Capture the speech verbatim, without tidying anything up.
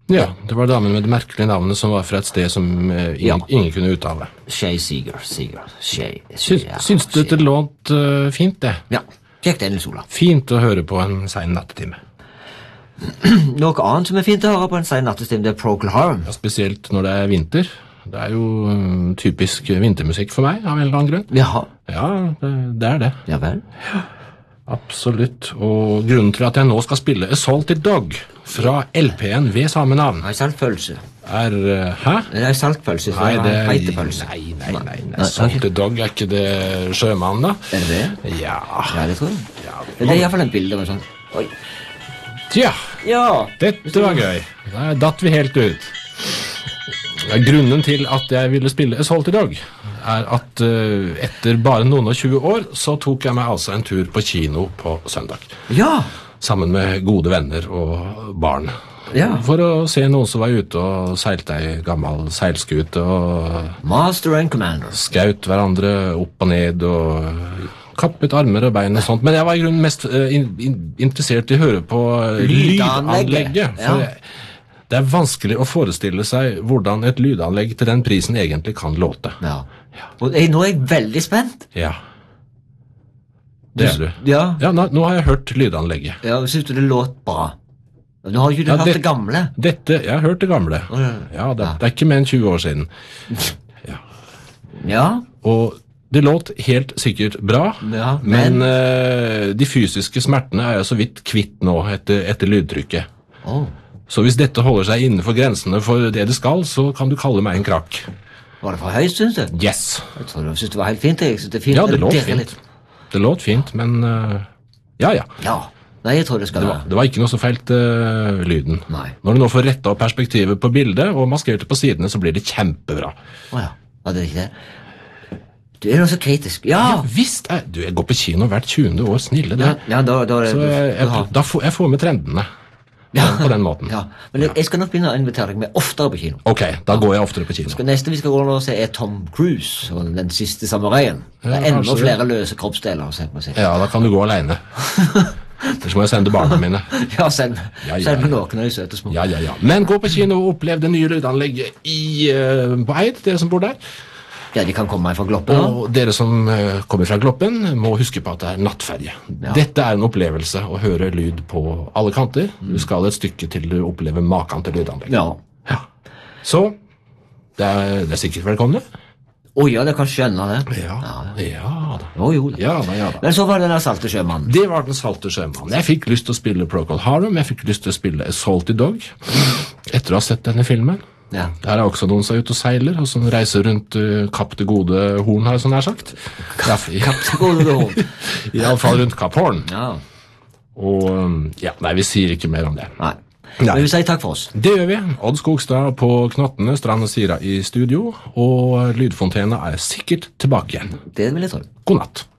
Ja, det var damen med det merkelige navnet som var fra et sted som eh, ingen, Ja. ingen kunne uttale. Shay Seeger, Seeger, Shay. Syns, ja, syns du det låt uh, fint, det? Ja, kjekt det, Nils Olav. Fint å høre på en sen nattetime. Noe annet som er fint å høre på en sen nattestime, det er Procol Harum. Ja, spesielt når det er vinter. Det er jo um, typisk vintermusikk for meg, av en eller annen grunn. Jaha, Ja, det, det er det. ja vel. Absolutt. Og grunnen til at jeg nå skal spille A Salty Dog fra L P-en ved samme navn, Nei, saltpølse. er uh, Hæ? Det er saltpølse, så Nei, det det er er heitepølse. Nei, nei, nei. nei. Nei, Salty Dog er ikke det sjømann, da? Er det det? Ja. Ja, det tror jeg. ja. Det er i hvert fall en bilde av en sånn. Oi. Tja, Ja. dette var gøy. Der datt vi helt ut. Grunnen til at jeg ville spille A Salty Dog, er at uh, etter bare noen og tjue år, så tok jeg meg altså en tur på kino på søndag. Ja. Sammen med gode venner og barn. Ja. For å se noen som var ute og seilte ei gammel seilskute og Master and Commander. skaut hverandre opp og ned og kappet armer og bein og sånt. Men jeg var i grunnen mest uh, in, in, interessert i å høre på uh, Lydanlegget. lydanlegget. For Ja. jeg, det er vanskelig å forestille seg hvordan et lydanlegg til den prisen egentlig kan låte. Ja. Og jeg, nå er jeg veldig spent. Ja. Det er du. Ja. Ja, nå, nå har jeg hørt lydanlegget. Ja, synes du det låt bra? Nå har jo du Ja, hørt det- det gamle. Dette, jeg har hørt det gamle. Å, ja. Ja, det, det er ikke mer enn tjue år siden. Ja. Og det låt helt sikkert bra, Ja, men, men- eh, de fysiske smertene er jeg så vidt kvitt nå etter, etter lydtrykket. Åh. Så hvis dette holder seg innenfor grensene for det det skal, så kan du kalle meg en krakk. Var det for høyt, synes du? Yes! Jeg tror du synes det var helt fint. Jeg synes det er fint. Ja, det låt dirrer fint. litt. Det låt fint, men eh, ja, ja. Ja. Nei, jeg tror det skal Det var, det var ikke noe så feilt uh, lyden. Nei. Når du nå får retta opp perspektivet på bildet og maskert det på sidene, så blir det kjempebra. Åja, var det ikke det? Du er noe så kritisk. Ja! Visst er du, jeg går på kino hvert tjuende år, snille det. Ja, ja da, da, er det- Så jeg, du har- jeg, da får, jeg får med trendene på den måten. Ja, men jeg, jeg skal nok begynne å invitere deg med oftere på kino. Ok, da går jeg oftere på kino. Det neste vi skal gå nå og se er Tom Cruise og Den siste samuraien. Det Ja, er enda kanskje det. flere løse kroppsdeler å se på. Se. Ja, da kan du gå alene. Ellers må jeg sende barna mine. Ja, send, Ja, ja, send med ja. noen av de søte små. Ja, ja, ja. Men gå på kino og opplev det nye lydanlegget i, eh, på Eid, dere som bor der. Ja, de kan komme fra Gloppen. da. Og dere som eh, kommer fra Gloppen, må huske på at det er nattferje. Ja. Dette er en opplevelse å høre lyd på alle kanter. Du skal et stykke til du opplever maken til lydanlegg. Ja. Ja. Så det er, det er sikkert velkomne. Å ja, det kan skjønne det. Ja, ja da. Å jo da. Ja da, ja da. Men så var det den der salte sjømannen. Det var Den salte sjømannen. Jeg fikk lyst til å spille Procol Harum, jeg fikk lyst til å spille A Salty Dog, etter å ha sett denne filmen. Ja. Der er også noen som er ute og seiler, og som reiser rundt uh, Kapp det gode Horn, har jeg sånn her sagt. Ja, i, Gode ord. i alle fall rundt Kapp Horn. Ja. Og um, ja, nei, vi sier ikke mer om det. Nei. Nei. Men vi sier takk for oss. Det gjør vi. Odd Skogstad på knottene, Strand og Sira i studio, og Lydfontena er sikkert tilbake igjen. Det vil jeg tro. God natt.